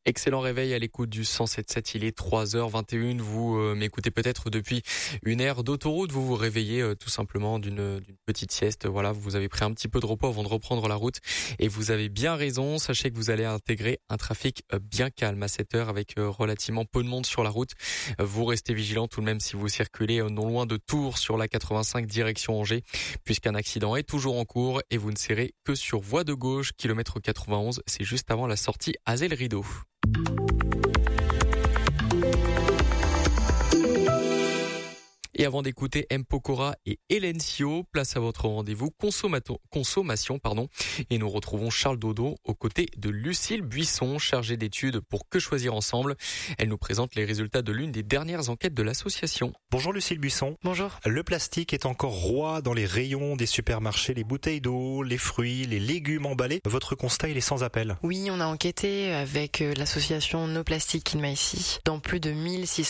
Excellent réveil à l'écoute du 107.7, il est 3h21, vous m'écoutez peut-être depuis une aire d'autoroute, vous vous réveillez tout simplement d'une petite sieste, voilà, vous avez pris un petit peu de repos avant de reprendre la route et vous avez bien raison, sachez que vous allez intégrer un trafic bien calme à cette heure avec relativement peu de monde sur la route. Vous restez vigilant tout de même si vous circulez non loin de Tours sur la 85 direction Angers, puisqu'un accident est toujours en cours et vous ne serez que sur voie de gauche, kilomètre 91, c'est juste avant la sortie Azel-Rideau. Et avant d'écouter M. Pokora et Elencio, place à votre rendez-vous consommation. Et nous retrouvons Charles Dodon aux côtés de Lucille Buisson, chargée d'études pour Que Choisir Ensemble. Elle nous présente les résultats de l'une des dernières enquêtes de l'association. Bonjour Lucille Buisson. Bonjour. Le plastique est encore roi dans les rayons des supermarchés, les bouteilles d'eau, les fruits, les légumes emballés. Votre constat, il est sans appel. Oui, on a enquêté avec l'association No Plastic in My City dans plus de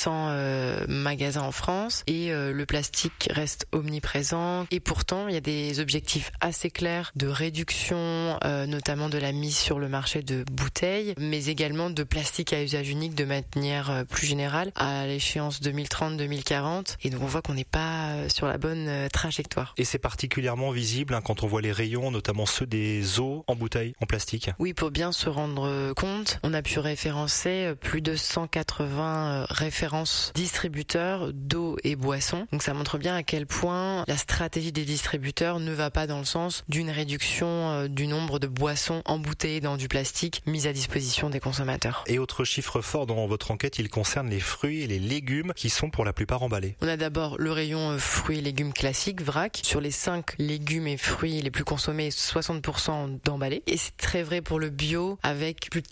1600 magasins en France et le plastique reste omniprésent et pourtant il y a des objectifs assez clairs de réduction, notamment de la mise sur le marché de bouteilles, mais également de plastique à usage unique de manière plus générale à l'échéance 2030-2040. Et donc on voit qu'on n'est pas sur la bonne trajectoire. Et c'est particulièrement visible quand on voit les rayons, notamment ceux des eaux en bouteille en plastique. Oui, pour bien se rendre compte, on a pu référencer plus de 180 références distributeurs d'eau et boissons. Donc ça montre bien à quel point la stratégie des distributeurs ne va pas dans le sens d'une réduction du nombre de boissons embouteillées dans du plastique mises à disposition des consommateurs. Et autre chiffre fort dans votre enquête, il concerne les fruits et les légumes qui sont pour la plupart emballés. On a d'abord le rayon fruits et légumes classiques, vrac. Sur les 5 légumes et fruits les plus consommés, 60% d'emballés. Et c'est très vrai pour le bio avec plus de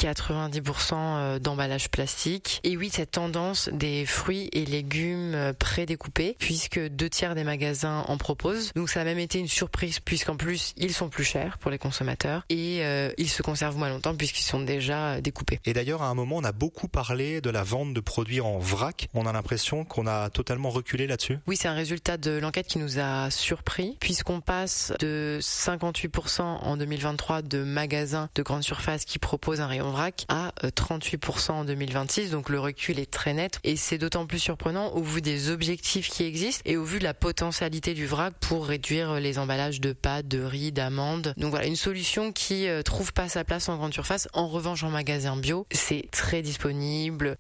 90% d'emballage plastique. Et oui, cette tendance des fruits et légumes prédécoupés, puisque 2/3 des magasins en proposent. Donc ça a même été une surprise puisqu'en plus ils sont plus chers pour les consommateurs et ils se conservent moins longtemps puisqu'ils sont déjà découpés. Et d'ailleurs à un moment on a beaucoup parlé de la vente de produits en vrac. On a l'impression qu'on a totalement reculé là-dessus. Oui, c'est un résultat de l'enquête qui nous a surpris puisqu'on passe de 58% en 2023 de magasins de grande surface qui proposent un rayon vrac à 38% en 2026. Donc le recul est très net et c'est d'autant plus surprenant au vu des objectifs qui existent et au vu de la potentialité du vrac pour réduire les emballages de pâtes, de riz, d'amandes. Donc voilà, une solution qui trouve pas sa place en grande surface. En revanche, en magasin bio, c'est très disponible.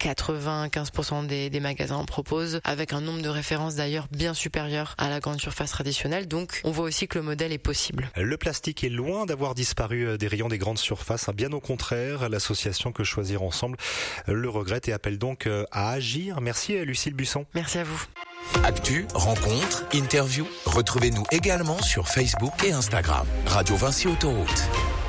95% des magasins en proposent, avec un nombre de références d'ailleurs bien supérieur à la grande surface traditionnelle. Donc on voit aussi que le modèle est possible. Le plastique est loin d'avoir disparu des rayons des grandes surfaces. Bien au contraire, l'association Que Choisir Ensemble le regrette et appelle donc à agir. Merci Lucille Buisson. Merci à vous. Actu, rencontres, interviews, retrouvez-nous également sur Facebook et Instagram. Radio Vinci Autoroute.